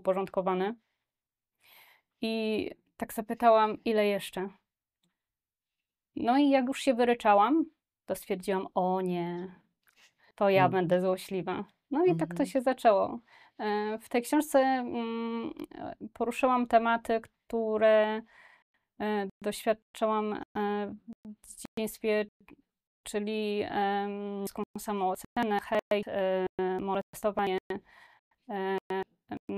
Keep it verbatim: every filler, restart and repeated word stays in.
uporządkowany. I tak zapytałam, ile jeszcze? No i jak już się wyryczałam, to stwierdziłam, o nie, to ja Mm. będę złośliwa. No i tak to Mhm. się zaczęło. E, W tej książce mm, e, poruszyłam tematy, które e, doświadczałam e, w dzieciństwie, czyli em, niską samoocenę, hejt, e, molestowanie, e,